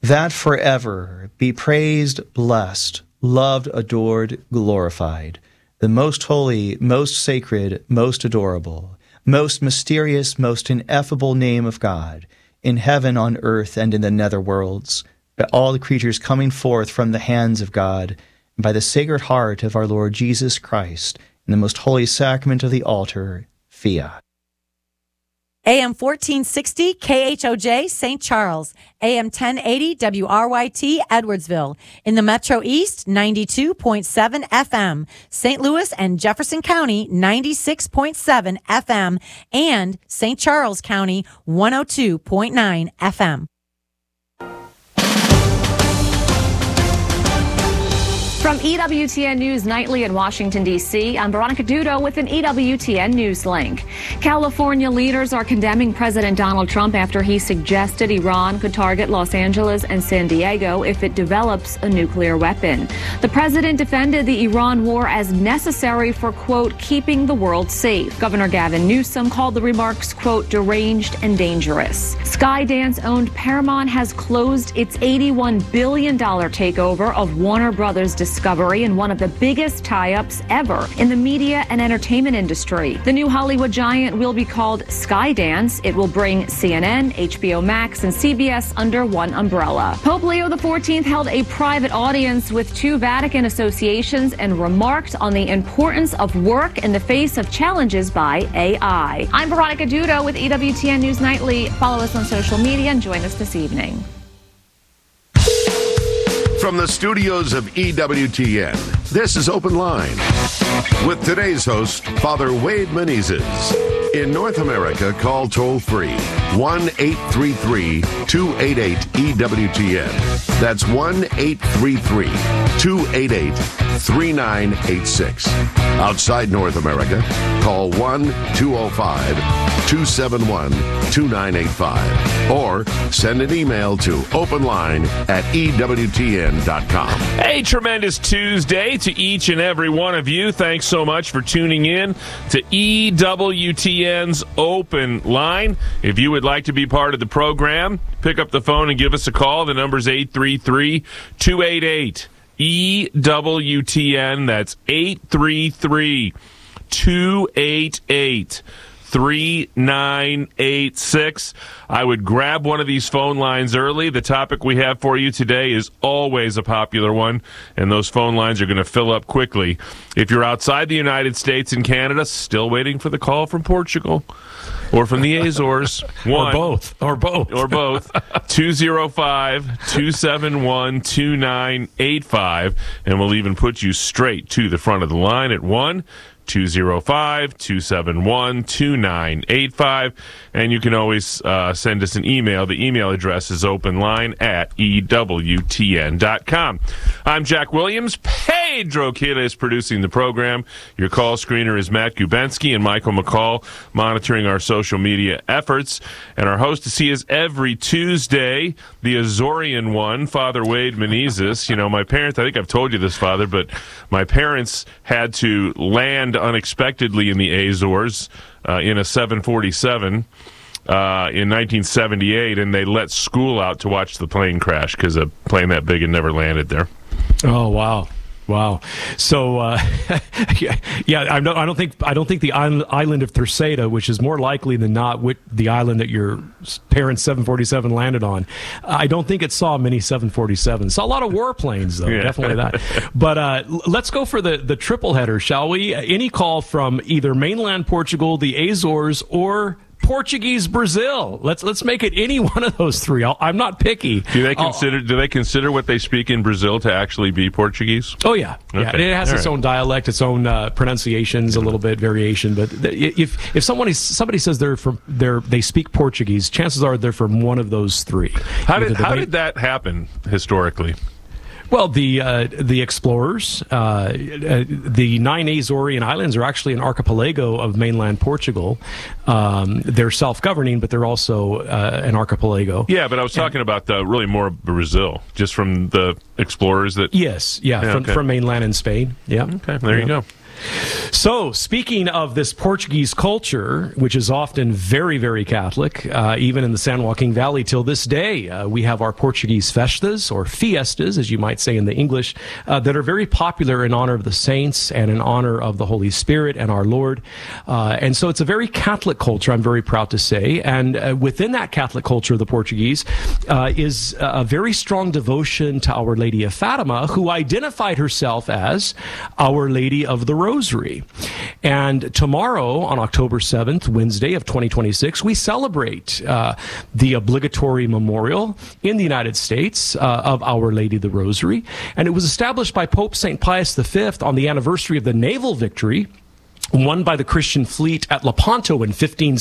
that forever be praised, blessed, loved, adored, glorified, the most holy, most sacred, most adorable, most mysterious, most ineffable name of God, in heaven, on earth, and in the netherworlds, by all the creatures coming forth from the hands of God, and by the sacred heart of our Lord Jesus Christ, in the most holy sacrament of the altar, fiat. AM 1460 KHOJ St. Charles, AM 1080 WRYT Edwardsville, in the Metro East 92.7 FM, St. Louis and Jefferson County 96.7 FM, and St. Charles County 102.9 FM. From EWTN News Nightly in Washington, D.C., I'm Veronica Dudo with an EWTN News link. California leaders are condemning President Donald Trump after he suggested Iran could target Los Angeles and San Diego if it develops a nuclear weapon. The president defended the Iran war as necessary for, quote, keeping the world safe. Governor Gavin Newsom called the remarks, quote, deranged and dangerous. Skydance-owned Paramount has closed its $81 billion takeover of Warner Brothers Discovery in one of the biggest tie-ups ever in the media and entertainment industry. The new Hollywood giant will be called Skydance. It will bring CNN, HBO Max, and CBS under one umbrella. Pope Leo XIV held a private audience with two Vatican associations and remarked on the importance of work in the face of challenges by AI. I'm Veronica Dudo with EWTN News Nightly. Follow us on social media and join us this evening. From the studios of EWTN, this is Open Line with today's host, Father Wade Menezes. In North America, call toll-free 1-833-288-EWTN. That's 1-833-288-3986. Outside North America, call 1-205-271-2985. Or send an email to openline@EWTN.com. Hey, tremendous Tuesday to each and every one of you. Thanks so much for tuning in to EWTN's Open Line. If you would like to be part of the program, pick up the phone and give us a call. The number's 833-288-EWTN. That's 833-288-3986. I would grab one of these phone lines early. The topic we have for you today is always a popular one, and those phone lines are going to fill up quickly. If you're outside the United States and Canada, still waiting for the call from Portugal or from the Azores. Or both. 205-271-2985, and we'll even put you straight to the front of the line at 1-205-271-2985, and you can always send us an email. The email address is openline@EWTN.com. I'm Jack Williams. Pedro Quila is producing the program. Your call screener is Matt Gubensky, and Michael McCall monitoring our social media efforts. And our hostess, he is every Tuesday, the Azorean one, Father Wade Menezes. You know, my parents, I think I've told you this, Father, but my parents had to land unexpectedly in the Azores in a 747 in 1978, and they let school out to watch the plane crash because a plane that big had never landed there. Oh, wow. So, I don't think the island of Terceira, which is more likely than not the island that your parents' 747 landed on, I don't think it saw many 747s. Saw a lot of warplanes, though, definitely that. But let's go for the triple header, shall we? Any call from either mainland Portugal, the Azores, or Portuguese Brazil. Let's make it any one of those three. I'm not picky. Do they consider what they speak in Brazil to actually be Portuguese? Oh yeah, okay. It has its own dialect, its own pronunciations, a little bit variation. But if somebody says they speak Portuguese, chances are they're from one of those three. How did that happen historically? Well, the explorers, the 9 Azorean Islands are actually an archipelago of mainland Portugal. They're self-governing, but they're also an archipelago. Yeah, but I was talking about really more Brazil, just from the explorers that... Yes, from mainland and Spain. Yeah. Okay, there you go. So, speaking of this Portuguese culture, which is often very, very Catholic, even in the San Joaquin Valley till this day, we have our Portuguese festas, or fiestas, as you might say in the English, that are very popular in honor of the saints and in honor of the Holy Spirit and our Lord. And so it's a very Catholic culture, I'm very proud to say. And within that Catholic culture of the Portuguese is a very strong devotion to Our Lady of Fatima, who identified herself as Our Lady of the Rosary. And tomorrow, on October 7th, Wednesday of 2026, we celebrate the obligatory memorial in the United States of Our Lady of the Rosary. And it was established by Pope St. Pius V on the anniversary of the naval victory won by the Christian fleet at Lepanto in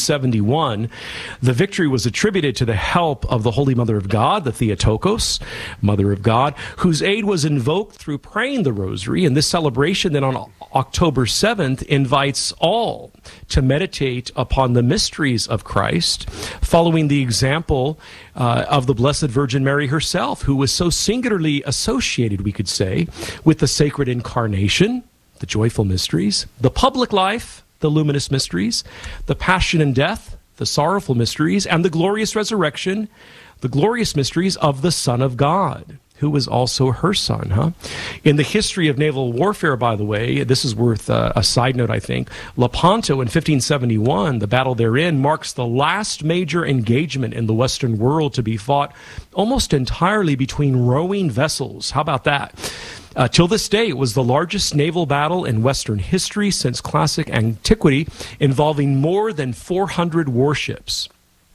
1571. The victory was attributed to the help of the Holy Mother of God, the Theotokos, Mother of God, whose aid was invoked through praying the Rosary. And this celebration then on October 7th invites all to meditate upon the mysteries of Christ, following the example of the Blessed Virgin Mary herself, who was so singularly associated, we could say, with the Sacred Incarnation, the joyful mysteries, the public life, the luminous mysteries, the passion and death, the sorrowful mysteries, and the glorious resurrection, the glorious mysteries of the Son of God, who was also her son. In the history of naval warfare, by the way, this is worth a side note, I think. Lepanto in 1571, the battle therein, marks the last major engagement in the Western world to be fought almost entirely between rowing vessels. How about that? Till this day, it was the largest naval battle in Western history since classic antiquity, involving more than 400 warships.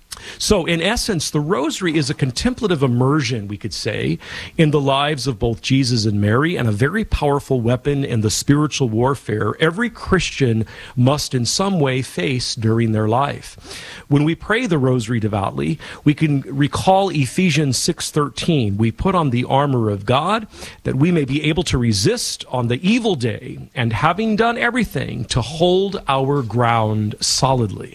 So, in essence, the Rosary is a contemplative immersion, we could say, in the lives of both Jesus and Mary, and a very powerful weapon in the spiritual warfare every Christian must in some way face during their life. When we pray the Rosary devoutly, we can recall Ephesians 6:13. We put on the armor of God that we may be able to resist on the evil day, and having done everything, to hold our ground solidly.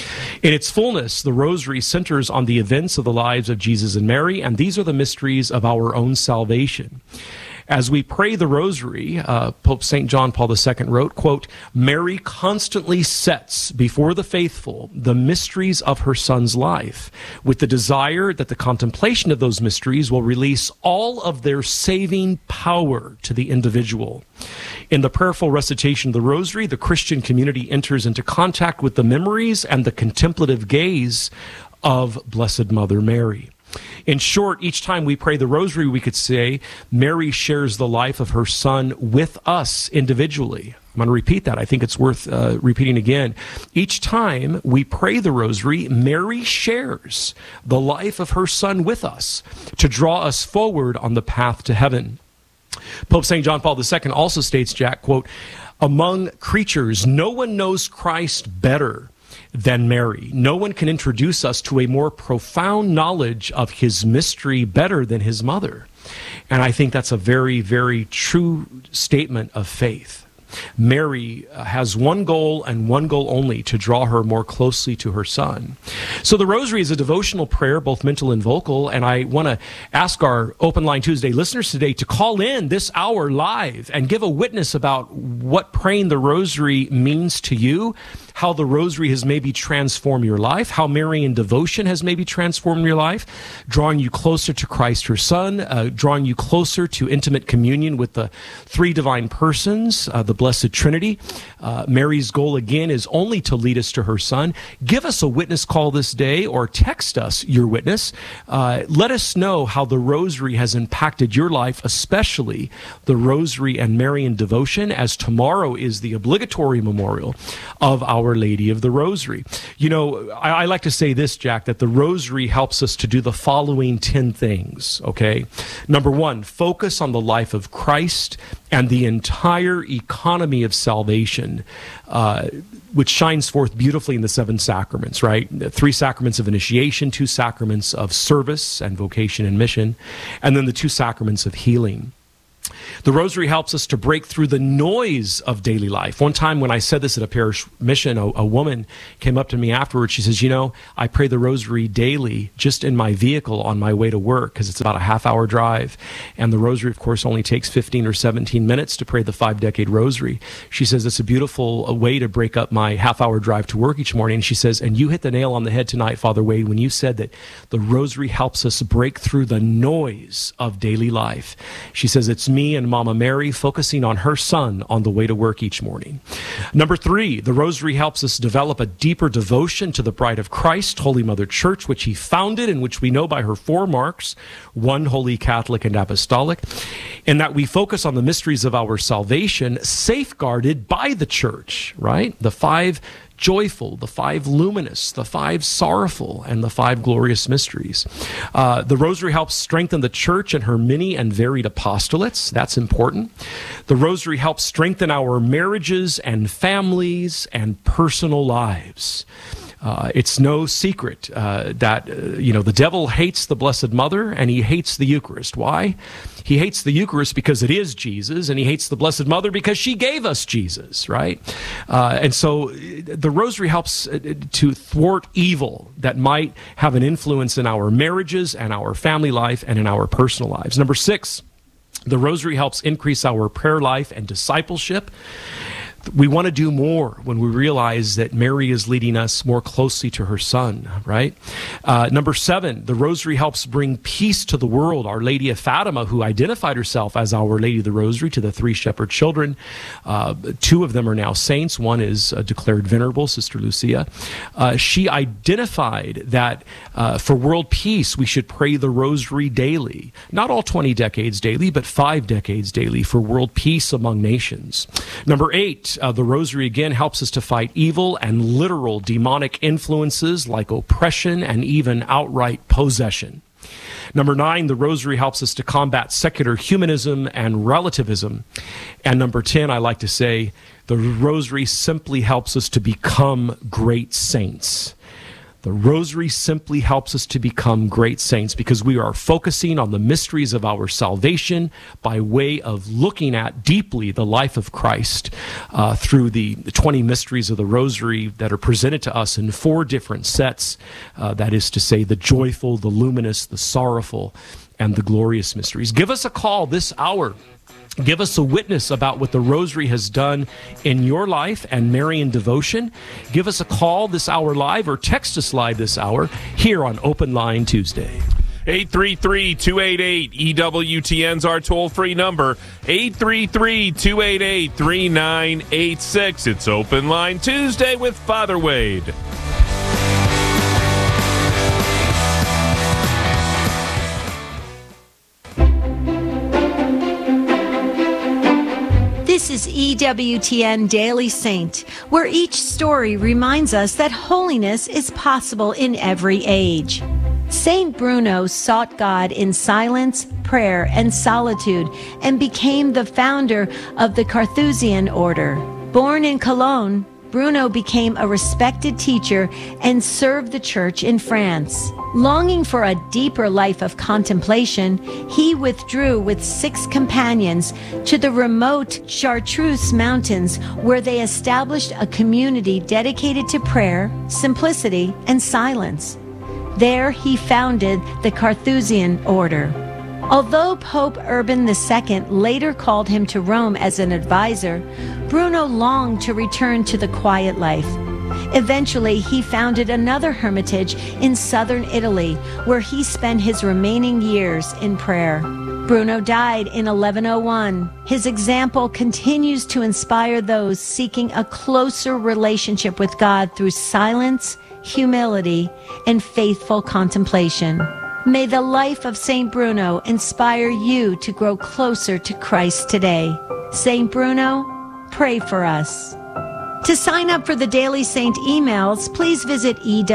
In its fullness, the Rosary centers on the events of the lives of Jesus and Mary, and these are the mysteries of our own salvation. As we pray the Rosary, Pope St. John Paul II wrote, quote, "Mary constantly sets before the faithful the mysteries of her Son's life, with the desire that the contemplation of those mysteries will release all of their saving power to the individual." In the prayerful recitation of the Rosary, the Christian community enters into contact with the memories and the contemplative gaze of Blessed Mother Mary. In short, each time we pray the Rosary, we could say, Mary shares the life of her Son with us individually. I'm going to repeat that. I think it's worth repeating again. Each time we pray the Rosary, Mary shares the life of her Son with us to draw us forward on the path to heaven. Pope St. John Paul II also states, Jack, quote, "Among creatures, no one knows Christ better than Mary. No one can introduce us to a more profound knowledge of his mystery better than his mother." And I think that's a very, very true statement of faith. Mary has one goal and one goal only: to draw her more closely to her Son. So the Rosary is a devotional prayer, both mental and vocal, and I want to ask our Open Line Tuesday listeners today to call in this hour live and give a witness about what praying the Rosary means to you, how the Rosary has maybe transformed your life, how Marian devotion has maybe transformed your life, drawing you closer to Christ, her Son, drawing you closer to intimate communion with the three divine persons, the Blessed Trinity. Mary's goal, again, is only to lead us to her Son. Give us a witness call this day, or text us your witness. Let us know how the Rosary has impacted your life, especially the Rosary and Marian devotion, as tomorrow is the obligatory memorial of Our Lady of the Rosary. You know, I like to say this, Jack, that the Rosary helps us to do the following 10 things, okay? Number one, focus on the life of Christ and the entire economy of salvation, which shines forth beautifully in the 7 sacraments, right? The 3 sacraments of initiation, 2 sacraments of service and vocation and mission, and then the 2 sacraments of healing. The rosary helps us to break through the noise of daily life. One time when I said this at a parish mission, a woman came up to me afterwards. She says, I pray the rosary daily just in my vehicle on my way to work because it's about a half-hour drive. And the rosary, of course, only takes 15 or 17 minutes to pray the 5-decade rosary. She says, it's a beautiful way to break up my half-hour drive to work each morning. And she says, and you hit the nail on the head tonight, Father Wade, when you said that the rosary helps us break through the noise of daily life. She says, it's me and Mama Mary focusing on her son on the way to work each morning. Number 3, the rosary helps us develop a deeper devotion to the Bride of Christ, Holy Mother Church, which he founded and which we know by her 4 marks, 1, holy, Catholic, and apostolic, and that we focus on the mysteries of our salvation safeguarded by the church, right? The 5 joyful, the 5 luminous, the 5 sorrowful, and the 5 glorious mysteries. The rosary helps strengthen the church and her many and varied apostolates. That's important. The rosary helps strengthen our marriages and families and personal lives. It's no secret that, the devil hates the Blessed Mother and he hates the Eucharist. Why? He hates the Eucharist because it is Jesus, and he hates the Blessed Mother because she gave us Jesus, right? And so the rosary helps to thwart evil that might have an influence in our marriages and our family life and in our personal lives. Number 6, the rosary helps increase our prayer life and discipleship. We want to do more when we realize that Mary is leading us more closely to her son, right? Number 7, the rosary helps bring peace to the world. Our Lady of Fatima, who identified herself as Our Lady of the Rosary to the 3 shepherd children, 2 of them are now saints. One is declared venerable, Sister Lucia. She identified that for world peace, we should pray the rosary daily. Not all 20 decades daily, but 5 decades daily for world peace among nations. Number 8, the rosary again helps us to fight evil and literal demonic influences like oppression and even outright possession. Number 9, the rosary helps us to combat secular humanism and relativism. And number 10, I like to say, the rosary simply helps us to become great saints. The rosary simply helps us to become great saints because we are focusing on the mysteries of our salvation by way of looking at deeply the life of Christ through the 20 mysteries of the rosary that are presented to us in 4 different sets. That is to say, the joyful, the luminous, the sorrowful, and the glorious mysteries. Give us a call this hour. Give us a witness about what the rosary has done in your life and Marian devotion. Give us a call this hour live or text us live this hour here on Open Line Tuesday. 833-288-EWTN's our toll-free number. 833-288-3986. It's Open Line Tuesday with Father Wade. This is EWTN Daily Saint, where each story reminds us that holiness is possible in every age. Saint Bruno sought God in silence, prayer, and solitude, and became the founder of the Carthusian order. Born in Cologne, Bruno became a respected teacher and served the church in France. Longing for a deeper life of contemplation, he withdrew with 6 companions to the remote Chartreuse Mountains, where they established a community dedicated to prayer, simplicity, and silence. There he founded the Carthusian order. Although Pope Urban II later called him to Rome as an advisor, Bruno longed to return to the quiet life. Eventually, he founded another hermitage in southern Italy, where he spent his remaining years in prayer. Bruno died in 1101. His example continues to inspire those seeking a closer relationship with God through silence, humility, and faithful contemplation. May the life of St. Bruno inspire you to grow closer to Christ today. St. Bruno, pray for us. To sign up for the Daily Saint emails, please visit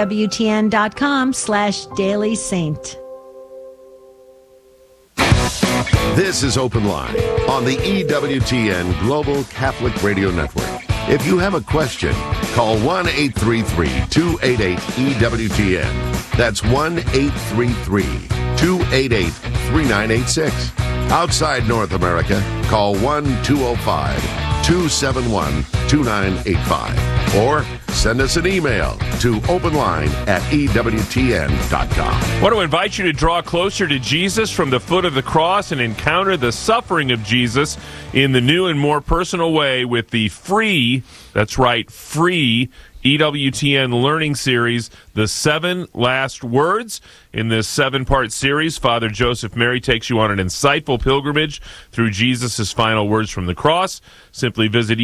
EWTN.com/dailysaint. This is Open Line on the EWTN Global Catholic Radio Network. If you have a question, call 1-833-288-EWTN. That's 1-833-288-3986. Outside North America, call 1-205-271-2985 or send us an email to openline@ewtn.com. I want to invite you to draw closer to Jesus from the foot of the cross and encounter the suffering of Jesus in the new and more personal way with the free, that's right, free EWTN learning series, The 7 Last Words. In this 7-part series, Father Joseph Mary takes you on an insightful pilgrimage through Jesus' final words from the cross. Simply visit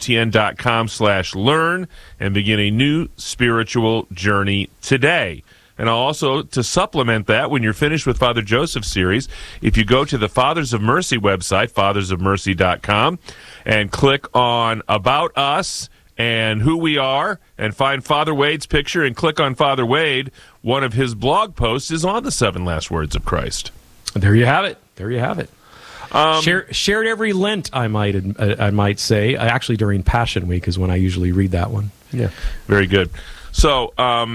EWTN.com/learn and begin a new spiritual journey today. And also, to supplement that, when you're finished with Father Joseph's series, if you go to the Fathers of Mercy website, fathersofmercy.com, and click on About Us and who we are, and find Father Wade's picture and click on Father Wade, one of his blog posts is on the 7 Last Words of Christ. There you have it. There you have it. Shared every Lent, I might say. Actually, during Passion Week is when I usually read that one. Yeah, very good. So,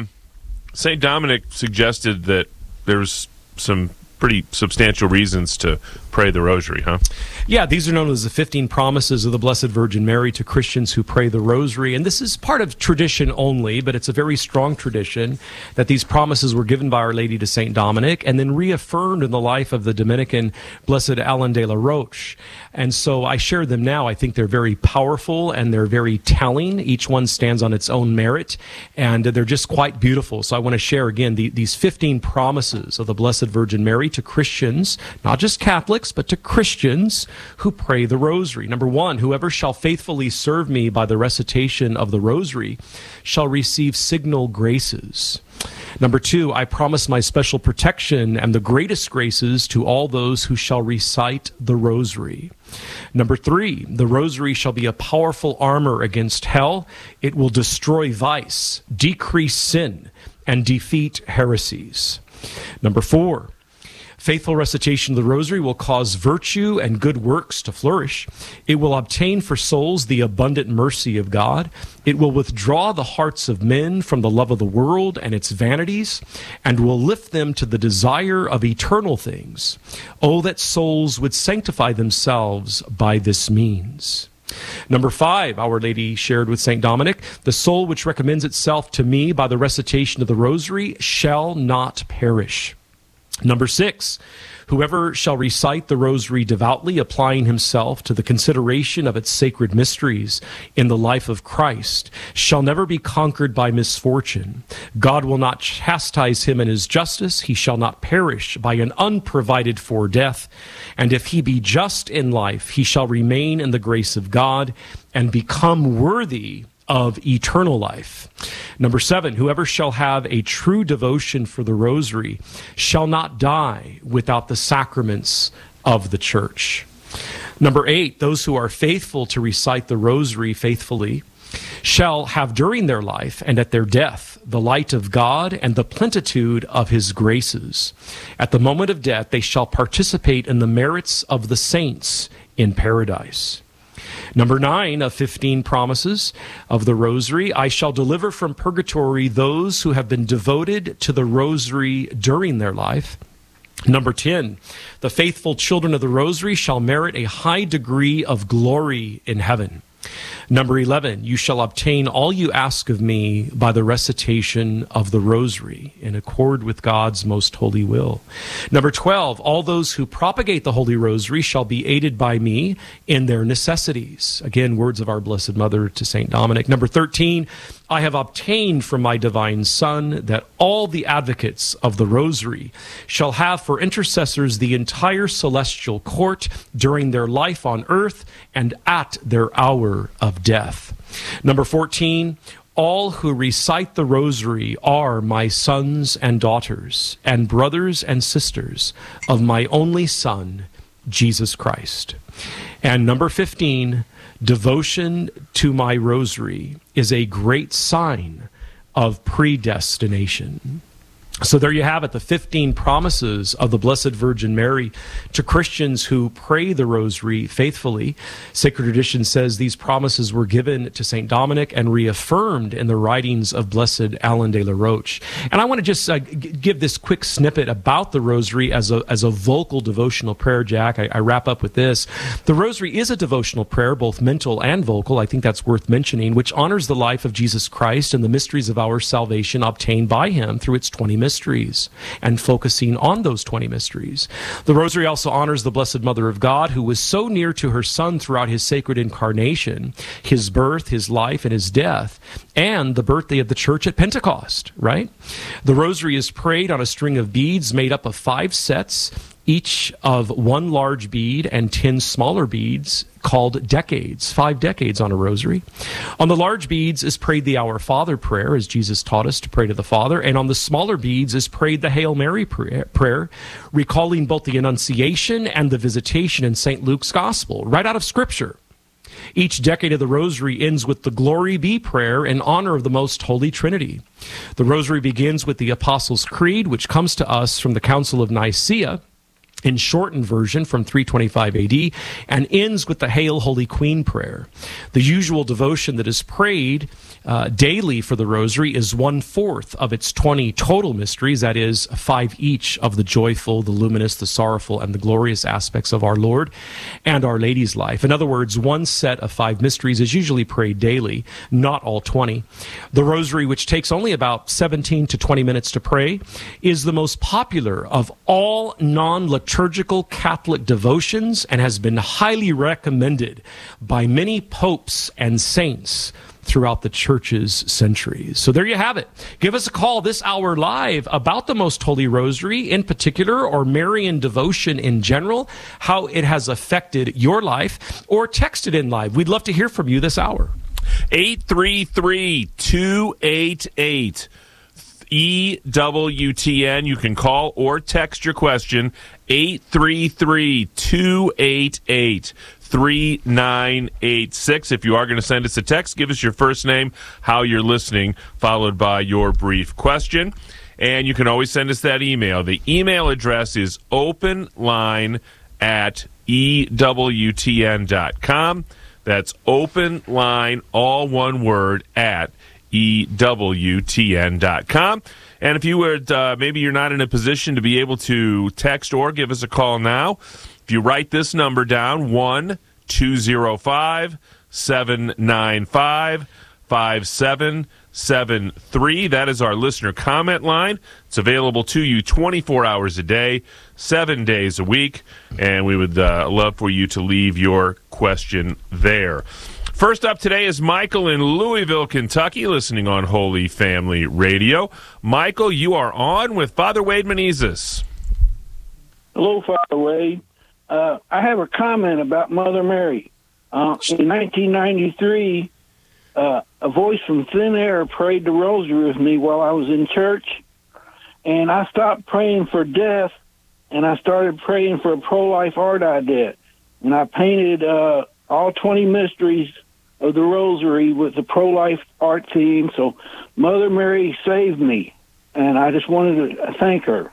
St. Dominic suggested that there's some pretty substantial reasons to pray the rosary, huh? Yeah, these are known as the 15 promises of the Blessed Virgin Mary to Christians who pray the rosary. And this is part of tradition only, but it's a very strong tradition that these promises were given by Our Lady to St. Dominic and then reaffirmed in the life of the Dominican Blessed Alain de la Roche. And so I share them now. I think they're very powerful and they're very telling. Each one stands on its own merit, and they're just quite beautiful. So I want to share again these 15 promises of the Blessed Virgin Mary to Christians, not just Catholics, but to Christians who pray the rosary. Number 1, whoever shall faithfully serve me by the recitation of the rosary shall receive signal graces. Number 2, I promise my special protection and the greatest graces to all those who shall recite the rosary. Number 3, the rosary shall be a powerful armor against hell. It will destroy vice, decrease sin, and defeat heresies. Number 4, faithful recitation of the rosary will cause virtue and good works to flourish. It will obtain for souls the abundant mercy of God. It will withdraw the hearts of men from the love of the world and its vanities, and will lift them to the desire of eternal things. Oh, that souls would sanctify themselves by this means. Number 5, Our Lady shared with St. Dominic, the soul which recommends itself to me by the recitation of the rosary shall not perish. Number 6, whoever shall recite the rosary devoutly, applying himself to the consideration of its sacred mysteries in the life of Christ, shall never be conquered by misfortune. God will not chastise him in his justice. He shall not perish by an unprovided for death. And if he be just in life, he shall remain in the grace of God and become worthy of eternal life. Number 7, whoever shall have a true devotion for the rosary shall not die without the sacraments of the church. Number 8, those who are faithful to recite the rosary faithfully shall have during their life and at their death the light of God and the plenitude of his graces. At the moment of death, they shall participate in the merits of the saints in paradise. Number 9 of 15 promises of the rosary, I shall deliver from purgatory those who have been devoted to the rosary during their life. Number 10, the faithful children of the rosary shall merit a high degree of glory in heaven. Number 11, you shall obtain all you ask of me by the recitation of the rosary in accord with God's most holy will. Number 12, all those who propagate the Holy Rosary shall be aided by me in their necessities. Again, words of our Blessed Mother to St. Dominic. Number 13, I have obtained from my divine Son that all the advocates of the Rosary shall have for intercessors the entire celestial court during their life on earth and at their hour of death. Number 14, all who recite the Rosary are my sons and daughters and brothers and sisters of my only Son, Jesus Christ. And number 15, devotion to my Rosary is a great sign of predestination. So there you have it, the 15 promises of the Blessed Virgin Mary to Christians who pray the Rosary faithfully. Sacred tradition says these promises were given to St. Dominic and reaffirmed in the writings of Blessed Alan de la Roche. And I want to just give this quick snippet about the Rosary as a vocal devotional prayer, Jack. I wrap up with this. The Rosary is a devotional prayer, both mental and vocal. I think that's worth mentioning, which honors the life of Jesus Christ and the mysteries of our salvation obtained by him through its 20 mysteries, and focusing on those 20 mysteries. The Rosary also honors the Blessed Mother of God, who was so near to her Son throughout his sacred incarnation, his birth, his life, and his death, and the birthday of the Church at Pentecost, right? The Rosary is prayed on a string of beads made up of 5 sets, each of 1 large bead and 10 smaller beads, called decades, 5 decades on a rosary. On the large beads is prayed the Our Father prayer, as Jesus taught us to pray to the Father, and on the smaller beads is prayed the Hail Mary prayer, recalling both the Annunciation and the Visitation in St. Luke's Gospel, right out of Scripture. Each decade of the Rosary ends with the Glory Be prayer in honor of the Most Holy Trinity. The Rosary begins with the Apostles' Creed, which comes to us from the Council of Nicaea, in shortened version from 325 AD, and ends with the Hail Holy Queen prayer. The usual devotion that is prayed daily for the Rosary is 1/4 of its 20 total mysteries, that is, 5 each of the joyful, the luminous, the sorrowful, and the glorious aspects of our Lord and Our Lady's life. In other words, 1 set of 5 mysteries is usually prayed daily, not all 20. The Rosary, which takes only about 17 to 20 minutes to pray, is the most popular of all non-liturgical Catholic devotions and has been highly recommended by many popes and saints throughout the Church's centuries. So there you have it. Give us a call this hour live about the Most Holy Rosary in particular, or Marian devotion in general, how it has affected your life, or text it in live. We'd love to hear from you this hour. 833-288 EWTN. You can call or text your question, 833-288-3986. If you are going to send us a text, give us your first name, how you're listening, followed by your brief question. And you can always send us that email. The email address is openline@ewtn.com. That's openline, all one word, at EWTN.com. And if you would, maybe you're not in a position to be able to text or give us a call now, if you write this number down, 1-205-795-5773. That is our listener comment line. It's available to you 24 hours a day, 7 days a week, and we would love for you to leave your question there. First up today is Michael in Louisville, Kentucky, listening on Holy Family Radio. Michael, you are on with Father Wade Menezes. Hello, Father Wade. I have a comment about Mother Mary. In 1993, a voice from thin air prayed the rosary with me while I was in church, and I stopped praying for death, and I started praying for a pro-life art I did. And I painted all 20 mysteries of the rosary with the pro-life art theme. So Mother Mary saved me, and I just wanted to thank her.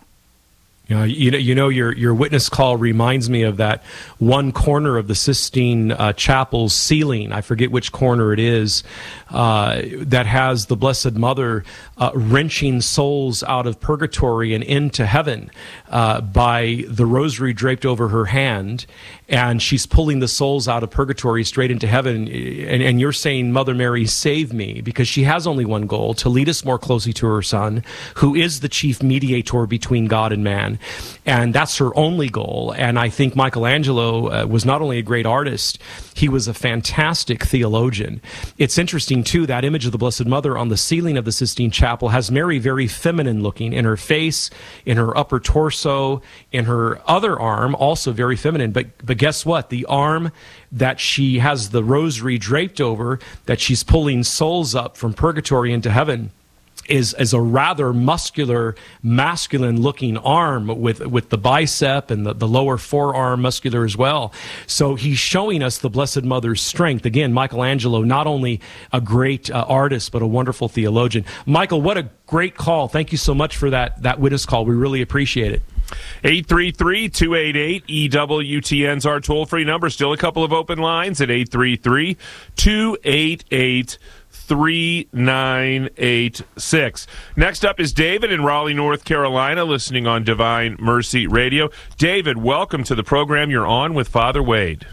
Your witness call reminds me of that one corner of the Sistine Chapel's ceiling. I forget which corner it is, that has the Blessed Mother wrenching souls out of purgatory and into heaven by the rosary draped over her hand. And she's pulling the souls out of purgatory straight into heaven. And you're saying, Mother Mary, save me, because she has only one goal, to lead us more closely to her Son, who is the chief mediator between God and man. And that's her only goal. And I think Michelangelo was not only a great artist, he was a fantastic theologian. It's interesting, too, that image of the Blessed Mother on the ceiling of the Sistine Chapel has Mary very feminine looking in her face, in her upper torso, in her other arm, also very feminine. But guess what? The arm that she has the rosary draped over, that she's pulling souls up from purgatory into heaven, is a rather muscular, masculine-looking arm with the bicep and the lower forearm muscular as well. So he's showing us the Blessed Mother's strength. Again, Michelangelo, not only a great artist, but a wonderful theologian. Michael, what a great call. Thank you so much for that witness call. We really appreciate it. 833-288-EWTN's our toll-free number. Still a couple of open lines at 833-288-3986. Next up is David in Raleigh, North Carolina, listening on Divine Mercy Radio. David, welcome to the program. You're on with Father Wade.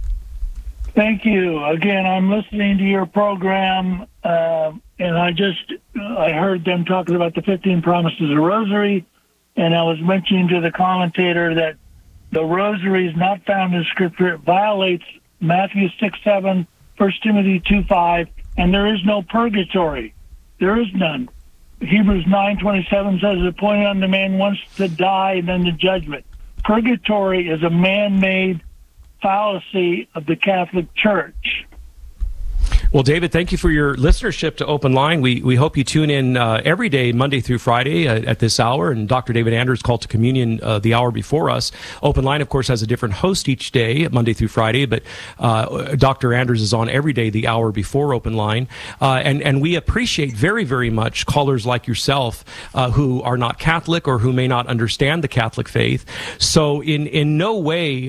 Thank you. Again, I'm listening to your program, and I heard them talking about the 15 promises of the Rosary, and I was mentioning to the commentator that the Rosary is not found in Scripture. It violates Matthew 6:7, 1 Timothy 2:5, and there is no purgatory. There is none. Hebrews 9:27 says, appointed unto man once to die and then the judgment. Purgatory is a man-made fallacy of the Catholic Church. Well, David, thank you for your listenership to Open Line. We hope you tune in every day, Monday through Friday at this hour. And Dr. David Anders called to communion the hour before us. Open Line, of course, has a different host each day, Monday through Friday. But Dr. Anders is on every day, the hour before Open Line. And we appreciate very, very much callers like yourself who are not Catholic or who may not understand the Catholic faith. So in no way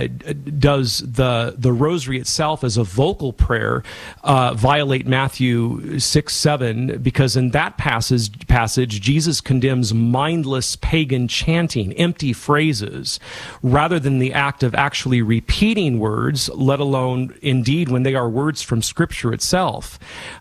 does the Rosary itself as a vocal prayer violate Matthew 6:7, because in that passage, Jesus condemns mindless pagan chanting, empty phrases, rather than the act of actually repeating words, let alone indeed when they are words from Scripture itself.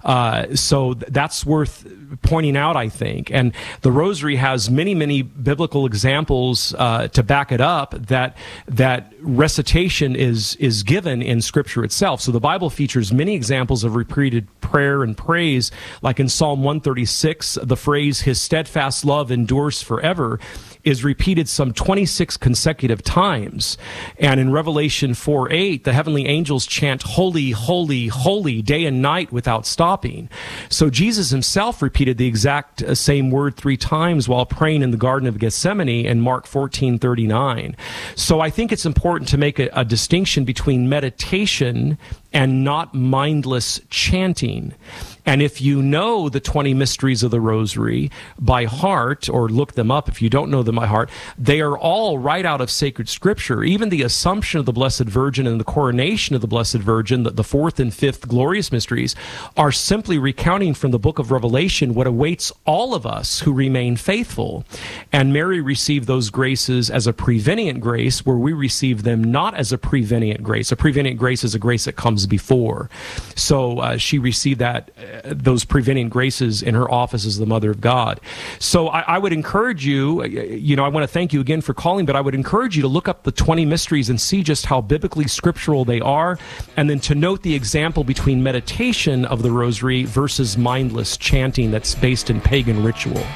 So that's worth pointing out, I think. And the Rosary has many, many biblical examples to back it up that recitation is given in Scripture itself. So the Bible features many examples of repeated prayer and praise, like in Psalm 136, the phrase, "His steadfast love endures forever," is repeated some 26 consecutive times. And in Revelation 4:8, the heavenly angels chant, "Holy, holy, holy," day and night without stopping. So Jesus himself repeated the exact same word 3 times while praying in the Garden of Gethsemane in Mark 14:39. So I think it's important to make a distinction between meditation and not mindless chanting. And if you know the 20 mysteries of the Rosary by heart, or look them up if you don't know them by heart, they are all right out of sacred Scripture. Even the Assumption of the Blessed Virgin and the Coronation of the Blessed Virgin, the 4th and 5th glorious mysteries, are simply recounting from the book of Revelation what awaits all of us who remain faithful. And Mary received those graces as a prevenient grace, where we receive them not as a prevenient grace. A prevenient grace is a grace that comes before. So she received those prevenient graces in her office as the Mother of God. So I would encourage you, I want to thank you again for calling, but I would encourage you to look up the 20 mysteries and see just how biblically scriptural they are, and then to note the example between meditation of the Rosary versus mindless chanting that's based in pagan ritual.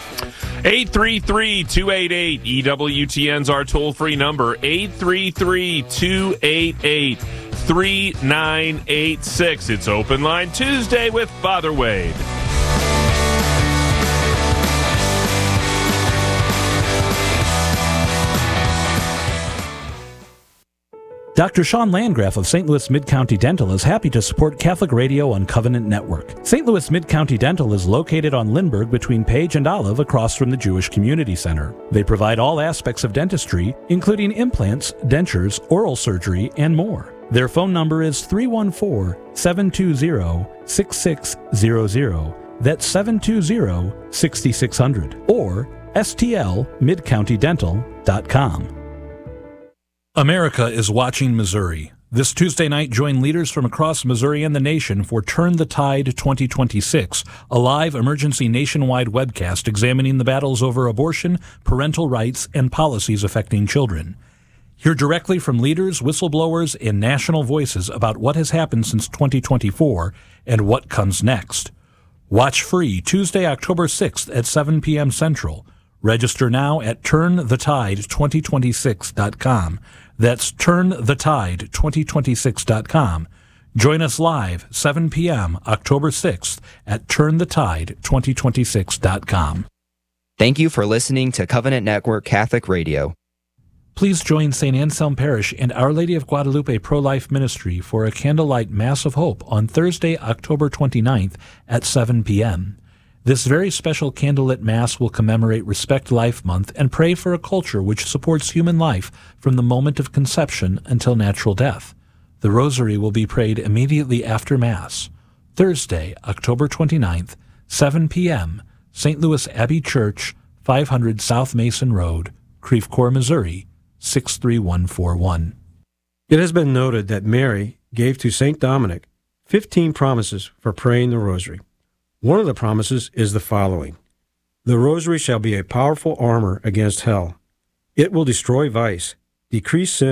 833-288-EWTN's our toll-free number, 833-288-3986. It's Open Line Tuesday with Father Wade. Dr. Sean Landgraf of St. Louis Mid-County Dental is happy to support Catholic Radio on Covenant Network. St. Louis Mid-County Dental is located on Lindbergh between Page and Olive, across from the Jewish Community Center. They provide all aspects of dentistry, including implants, dentures, oral surgery, and more. Their phone number is 314-720-6600. That's 720-6600. Or stlmidcountydental.com. America is watching Missouri. This Tuesday night, join leaders from across Missouri and the nation for Turn the Tide 2026, a live emergency nationwide webcast examining the battles over abortion, parental rights, and policies affecting children. Hear directly from leaders, whistleblowers, and national voices about what has happened since 2024 and what comes next. Watch free Tuesday, October 6th at 7 p.m. Central. Register now at turnthetide2026.com. That's turnthetide2026.com. Join us live, 7 p.m., October 6th at TurnTheTide2026.com. Thank you for listening to Covenant Network Catholic Radio. Please join St. Anselm Parish and Our Lady of Guadalupe Pro-Life Ministry for a candlelight Mass of Hope on Thursday, October 29th at 7 p.m. This very special candlelit Mass will commemorate Respect Life Month and pray for a culture which supports human life from the moment of conception until natural death. The Rosary will be prayed immediately after Mass. Thursday, October 29th, 7 p.m., St. Louis Abbey Church, 500 South Mason Road, Creve Coeur, Missouri, 63141. It has been noted that Mary gave to St. Dominic 15 promises for praying the Rosary. One of the promises is the following: the Rosary shall be a powerful armor against hell. It will destroy vice, decrease sin,